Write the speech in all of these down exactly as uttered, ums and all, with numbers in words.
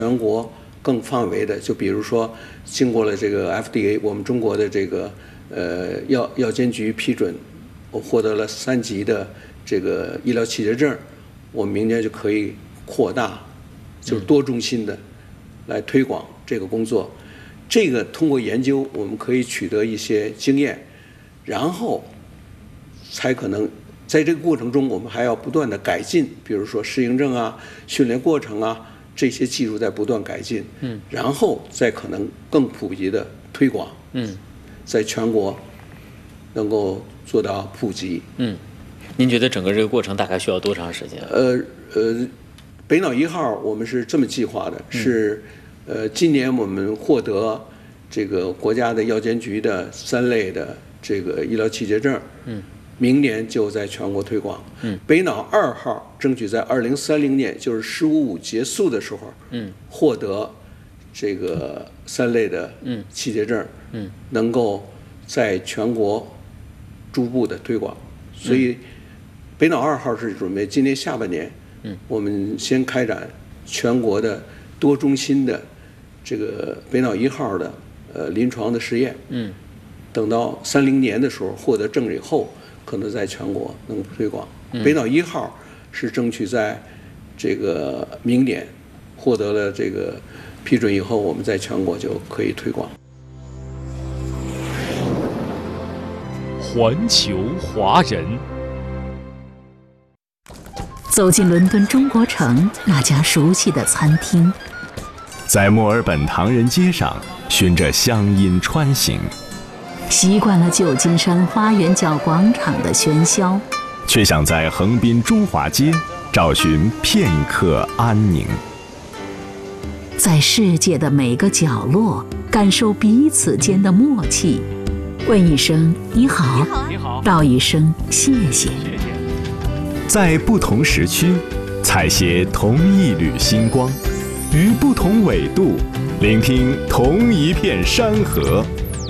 全国更范围的，就比如说经过了这个 F D A， 我们中国的这个呃药药监局批准，我获得了三级的这个医疗器械证，我们明年就可以扩大，就是多中心的来推广这个工作。这个通过研究，我们可以取得一些经验，然后才可能在这个过程中，我们还要不断的改进，比如说适应症啊、训练过程啊，这些技术在不断改进，嗯，然后再可能更普及的推广，嗯，在全国能够做到普及， 嗯，您觉得整个这个过程大概需要多长时间？ 呃呃，北脑一号我们是这么计划的，嗯、是呃今年我们获得这个国家的药监局的三类的这个医疗器械证，嗯。明年就在全国推广。嗯，北脑二号争取在二零三零年，就是“十五五”结束的时候，嗯，获得这个三类的嗯器械证，嗯，能够在全国逐步的推广。所以，北脑二号是准备今年下半年，嗯，我们先开展全国的多中心的这个北脑一号的呃临床的试验，嗯，等到三零年的时候获得证以后。可能在全国能推广。嗯、北脑一号是争取在这个明年获得了这个批准以后，我们在全国就可以推广。 环球华人走进伦敦中国城那家熟悉的餐厅， 在墨尔本唐人街上循着乡音穿行。 习惯了旧金山花园角广场的喧嚣， 却想在横滨中华街找寻片刻安宁。 在世界的每个角落，感受彼此间的默契。问一声你好，你好，道一声谢谢。 在不同时区，采撷同一缕星光，于不同纬度，聆听同一片山河。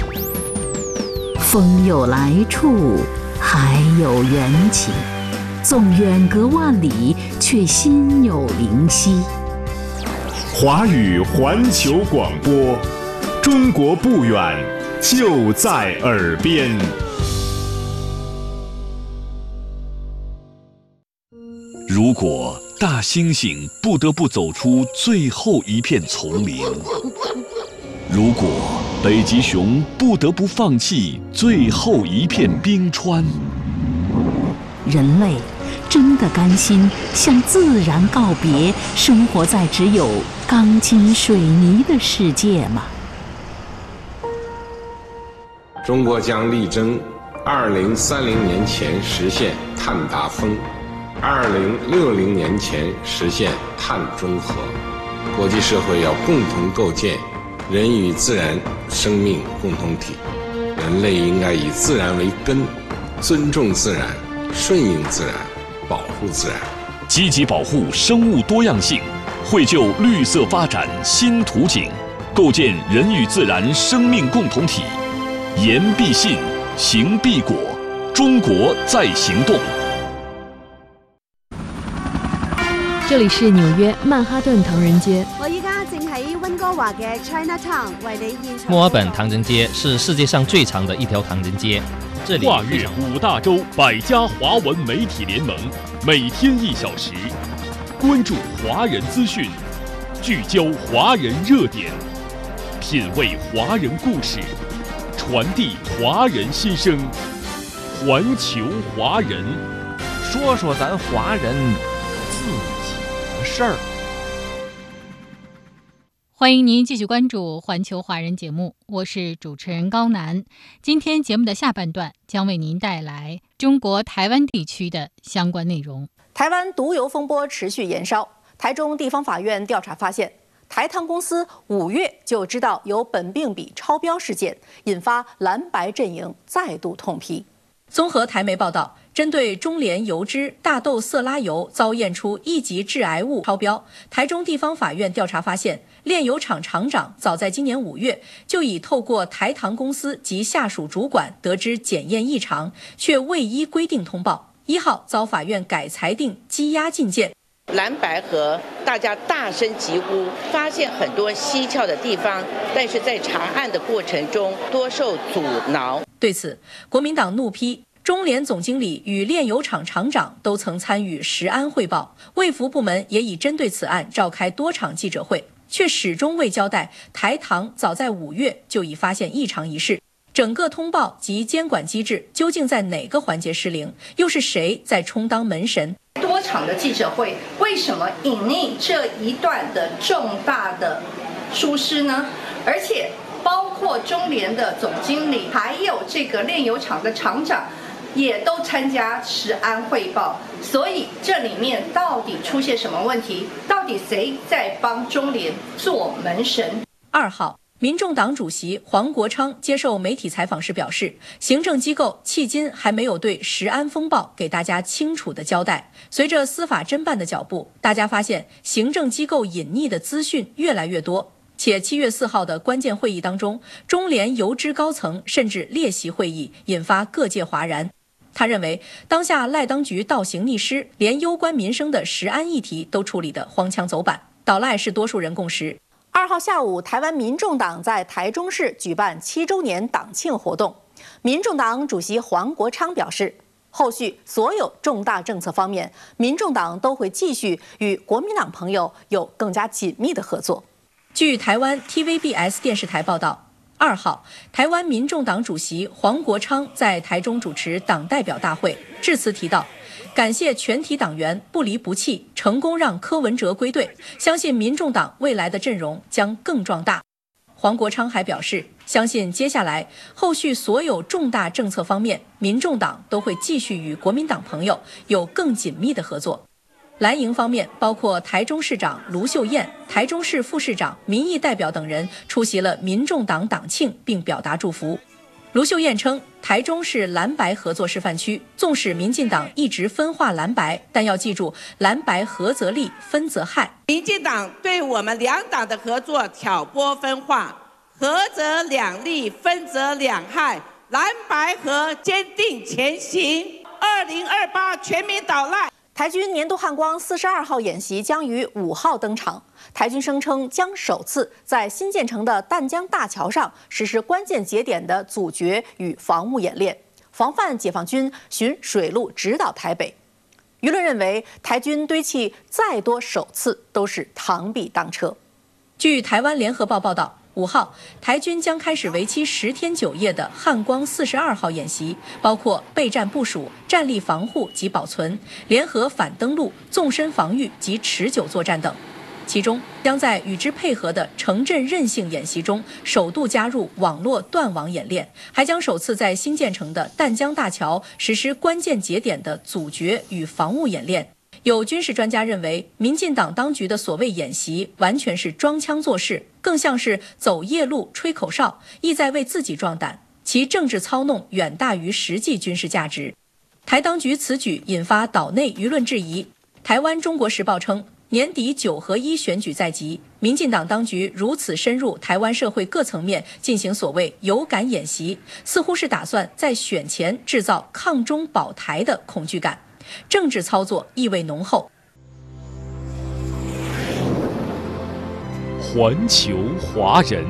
风有来处，海有缘起，纵远隔万里，却心有灵犀。 华语环球广播，中国不远，就在耳边。 如果大猩猩不得不走出最后一片丛林，如果北极熊不得不放弃最后一片冰川， 人类真的甘心向自然告别，生活在只有钢筋水泥的世界吗？ 中国将力争二零三零年前实现碳达峰，二零六零年前实现碳中和。国际社会要共同构建人与自然生命共同体，人类应该以自然为根，尊重自然，顺应自然，保护自然， 积极保护生物多样性，绘就绿色发展新图景，构建人与自然生命共同体。言必信，行必果，中国在行动。 这里是纽约曼哈顿唐人街。 我依家正喺温哥華嘅 Chinatown 為你現場。 墨爾本唐人街是世界上最長的一條唐人街，這裡跨越五大洲百家華文媒體聯盟，每天一小時，關注華人資訊，聚焦華人熱點，品味華人故事，傳遞華人心聲，環球華人， 說說咱華人自己的事兒。 歡迎您繼續關注環球華人節目，我是主持人高楠。今天節目的下半段將為您帶來中國台灣地區的相關內容。 台灣毒油風波持續延燒，台中地方法院調查發現，台糖公司五月就知道有苯並芘超標事件，引發藍白陣營再度痛批。綜合台媒報道，針對中聯油脂大豆色拉油遭驗出一級致癌物超標，台中地方法院調查發現，煉油廠廠長早在今年五月就已透過台糖公司及下屬主管得知檢驗異常，卻未依規定通報。一號遭法院改裁定羈押禁見。 蓝白河大家大声疾呼，发现很多蹊跷的地方，但是在查案的过程中多受阻挠。 对此，国民党怒批中联总经理与炼油厂厂长都曾参与食安汇报，卫福部门也已针对此案召开多场记者会，却始终未交代台糖早在五月就已发现异常一事。整个通报及监管机制究竟在哪个环节失灵？又是谁在充当门神？ 多场的记者会，为什么隐匿这一段的重大的疏失呢？而且包括中联的总经理，还有这个炼油厂的厂长，也都参加食安汇报。所以这里面到底出现什么问题？到底谁在帮中联做门神？二号。民众党主席黄国昌接受媒体采访时表示，行政机构迄今还没有对食安风暴给大家清楚的交代。随着司法侦办的脚步，大家发现行政机构隐匿的资讯越来越多，且七月四号的关键会议当中，中联游资高层甚至列席会议，引发各界哗然。他认为，当下赖当局倒行逆施，连攸关民生的食安议题都处理得荒腔走板，倒赖是多数人共识。二号下午，台湾民众党在台中市举办七周年党庆活动。民众党主席黄国昌表示，后续所有重大政策方面，民众党都会继续与国民党朋友有更加紧密的合作。据台湾 T V B S 电视台报道，二号，台湾民众党主席黄国昌在台中主持党代表大会，致辞提到，感谢全体党员不离不弃，成功让柯文哲归队，相信民众党未来的阵容将更壮大。黄国昌还表示，相信接下来后续所有重大政策方面，民众党都会继续与国民党朋友有更紧密的合作。蓝营方面，包括台中市长卢秀燕、台中市副市长、民意代表等人出席了民众党党庆，并表达祝福。卢秀燕称，台中是蓝白合作示范区，纵使民进党一直分化蓝白，但要记住，蓝白合则利，分则害。 民进党对我们两党的合作挑拨分化，合则两利，分则两害，蓝白合坚定前行。二零二八全民倒赖。台军年度汉光四十二号演习将于五号登场。台军声称将首次在新建成的淡江大桥上实施关键节点的阻绝与防务演练，防范解放军循水路直捣台北。舆论认为，台军堆砌再多首次都是螳臂当车。据台湾联合报报道，五号，台军将开始为期十天九夜的汉光四十二号演习，包括备战部署、战力防护及保存、联合反登陆、纵深防御及持久作战等。其中，将在与之配合的城镇韧性演习中，首度加入网络断网演练，还将首次在新建成的淡江大桥实施关键节点的阻绝与防务演练。有军事专家认为，民进党当局的所谓演习完全是装腔作势，更像是走夜路吹口哨，意在为自己壮胆，其政治操弄远大于实际军事价值。台当局此举引发岛内舆论质疑。台湾中国时报称，年底九合一选举在即，民进党当局如此深入台湾社会各层面进行所谓有感演习，似乎是打算在选前制造抗中保台的恐惧感，政治操作意味浓厚。 环球华人，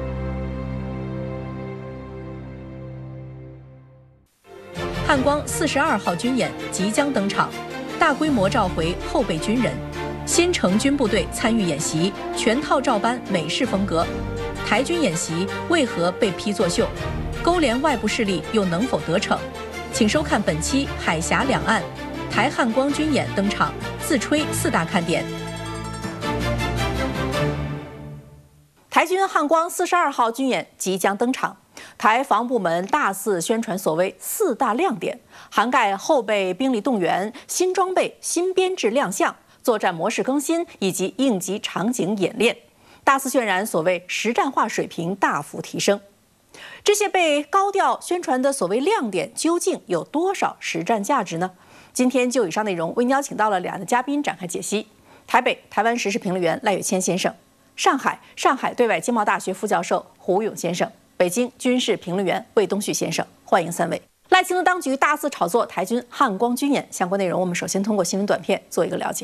汉光四十二号军演即将登场，大规模召回后备军人。新成军部队参与演习，全套照搬美式风格。台军演习为何被批作秀？勾连外部势力又能否得逞？请收看本期海峡两岸台汉光军演登场，自吹四大看点。台军汉光四十二号军演即将登场，台防部门大肆宣传所谓四大亮点，涵盖后备兵力动员、新装备、新编制亮相、作战模式更新以及应急场景演练，大肆渲染所谓实战化水平大幅提升。这些被高调宣传的所谓亮点，究竟有多少实战价值呢？今天就以上内容为您邀请到了两岸的嘉宾展开解析：台北台湾时事评论员赖岳谦先生，上海上海对外经贸大学副教授胡勇先生，北京军事评论员魏东旭先生，欢迎三位。赖清德当局大肆炒作台军汉光军演相关内容，我们首先通过新闻短片做一个了解。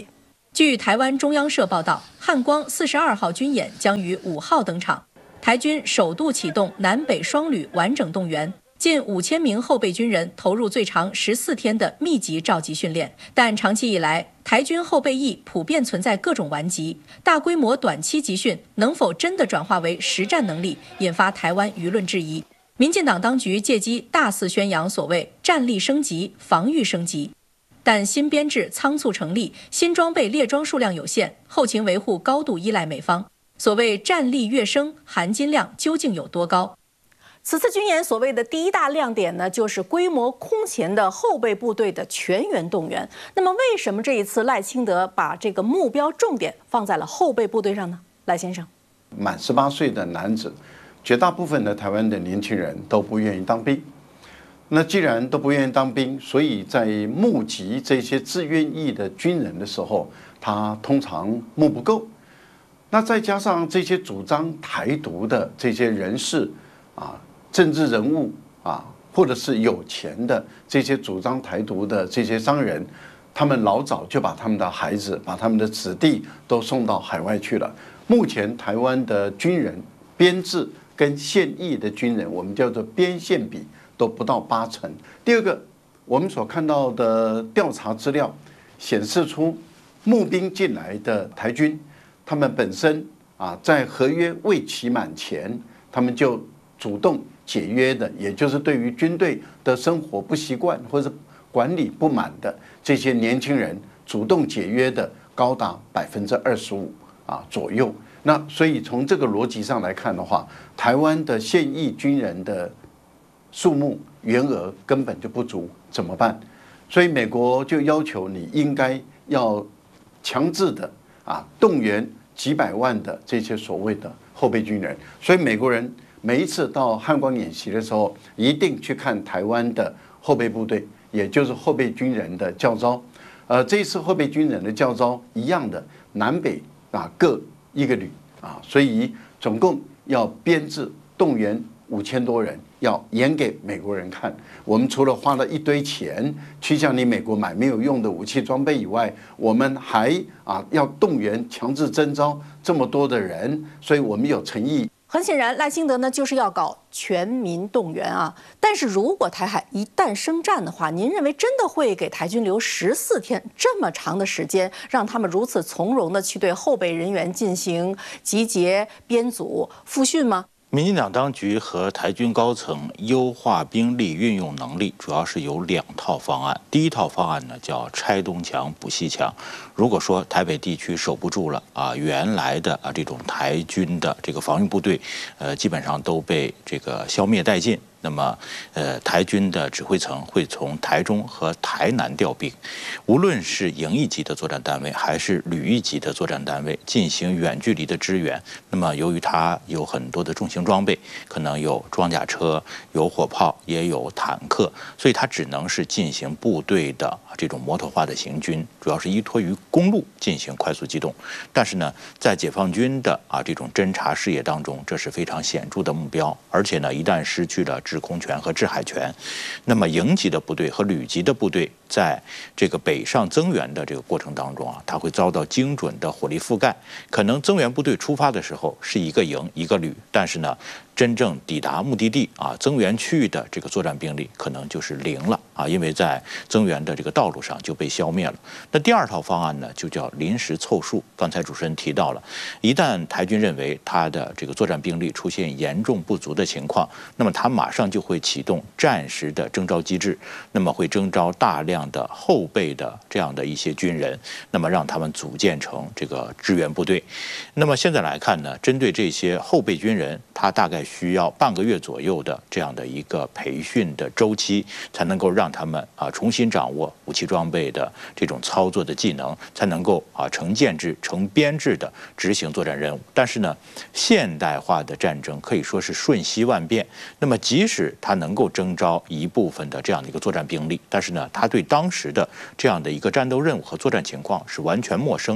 据台湾中央社报道，汉光四十二号军演将于五号登场。台军首度启动南北双旅完整动员，近五千名后备军人投入最长十四天的密集召集训练。但长期以来，台军后备役普遍存在各种顽疾，大规模短期集训能否真的转化为实战能力，引发台湾舆论质疑。民进党当局借机大肆宣扬所谓战力升级、防御升级。但新编制仓促成立，新装备列装数量有限，后勤维护高度依赖美方。所谓战力跃升，含金量究竟有多高？此次军演所谓的第一大亮点呢，就是规模空前的后备部队的全员动员。那么，为什么这一次赖清德把这个目标重点放在了后备部队上呢？赖先生， 满十八岁的男子，绝大部分的台湾的年轻人都不愿意当兵。那既然都不愿意当兵，所以在募集这些自愿役的军人的时候，他通常募不够。那再加上这些主张台独的这些人士啊，政治人物啊，或者是有钱的这些主张台独的这些商人，他们老早就把他们的孩子、把他们的子弟都送到海外去了。目前台湾的军人编制跟现役的军人，我们叫做编现比，都不到八成。第二个，我们所看到的调查资料显示出，募兵进来的台军，他们本身啊，在合约未期满前，他们就主动解约的，也就是对于军队的生活不习惯或者管理不满的这些年轻人，主动解约的高达百分之二十五啊左右。那所以从这个逻辑上来看的话，台湾的现役军人的数目员额根本就不足，怎么办？所以美国就要求你应该要强制的啊动员几百万的这些所谓的后备军人。所以美国人每一次到汉光演习的时候，一定去看台湾的后备部队，也就是后备军人的教召。呃，这一次后备军人的教召一样的，南北啊各一个旅啊，所以总共要编制动员五千多人，要演给美国人看。我们除了花了一堆钱去向你美国买没有用的武器装备以外，我们还啊要动员强制征召这么多的人，所以我们有诚意。 很显然，赖清德呢就是要搞全民动员啊。但是如果台海一旦生战的话，您认为真的会给台军留十四天这么长的时间，让他们如此从容的去对后备人员进行集结、编组、复训吗？ 民进党当局和台军高层优化兵力运用能力，主要是有两套方案。第一套方案呢叫拆东墙补西墙。如果说台北地区守不住了啊，原来的啊这种台军的这个防御部队，呃，基本上都被这个消灭殆尽。那么，呃，台军的指挥层会从台中和台南调兵，无论是营一级的作战单位还是旅一级的作战单位，进行远距离的支援。那么，由于它有很多的重型装备，可能有装甲车、有火炮，也有坦克，所以它只能是进行部队的这种摩托化的行军，主要是依托于公路进行快速机动。但是呢，在解放军的啊这种侦察视野当中，这是非常显著的目标。而且呢，一旦失去了制空权和制海权，那么营级的部队和旅级的部队在这个北上增援的这个过程当中啊，它会遭到精准的火力覆盖。可能增援部队出发的时候是一个营一个旅，但是呢，真正抵达目的地啊，增援区域的这个作战兵力可能就是零了啊，因为在增援的这个道路上就被消灭了。那第二套方案呢，就叫临时凑数。刚才主持人提到了，一旦台军认为他的这个作战兵力出现严重不足的情况，那么他马上就会启动战时的征召机制，那么会征召大量的后备的这样的一些军人，那么让他们组建成这个支援部队。那么现在来看呢，针对这些后备军人，他大概需要半个月左右的这样的一个培训的周期，才能够让他们啊重新掌握武器装备的这种操作的技能，才能够啊成建制、成编制的执行作战任务。但是呢，现代化的战争可以说是瞬息万变。那么即使他能够征召一部分的这样的一个作战兵力，但是呢，他对当时的这样的一个战斗任务和作战情况是完全陌生的。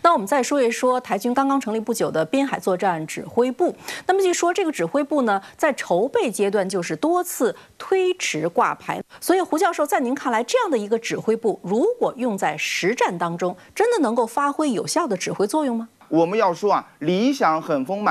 那我们再说一说台军刚刚成立不久的滨海作战指挥部。那么据说这个指挥部呢，在筹备阶段就是多次推迟挂牌。所以胡教授，在您看来，这样的一个指挥部，如果用在实战当中，真的能够发挥有效的指挥作用吗？ 我们要说啊，理想很丰满。